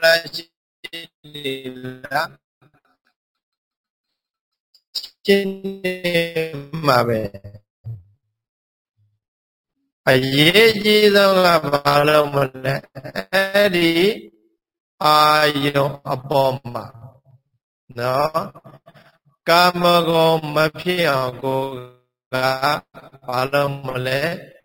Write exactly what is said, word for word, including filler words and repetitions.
ရှိနေလားရှင်းနေမှာပဲအရေးကြီးဆုံးကဘာလို့မလဲအဲ့ဒီအာယုံအပေါ်မှာနော်ကာမဂုဏ်မဖြစ်အောင်ကိုကဘာလို့မလဲ